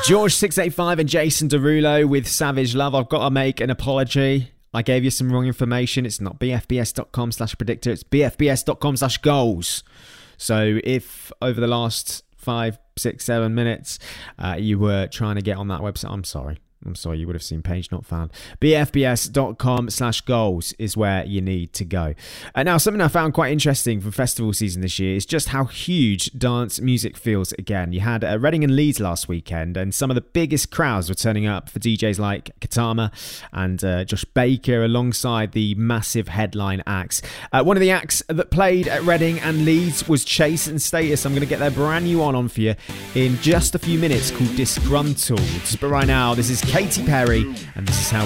George685 and Jason Derulo with Savage Love. I've got to make an apology. I gave you some wrong information. It's not bfbs.com/predictor. It's bfbs.com/goals. So if over the last 5, 6, 7 minutes you were trying to get on that website, I'm sorry, you would have seen page not found. bfbs.com/goals is where you need to go. Now, something I found quite interesting for festival season this year is just how huge dance music feels again. You had Reading and Leeds last weekend, and some of the biggest crowds were turning up for DJs like Katama and Josh Baker alongside the massive headline acts. One of the acts that played at Reading and Leeds was Chase and Status. I'm going to get their brand new one on for you in just a few minutes called Disgruntled. But right now, this is Katy Perry, and this is how